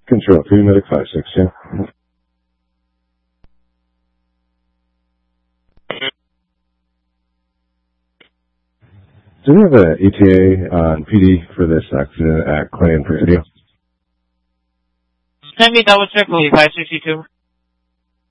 Control 3, Medic 56, yeah. Do we have an ETA on PD for this accident at Clay and Presidio? Let me double check with 562.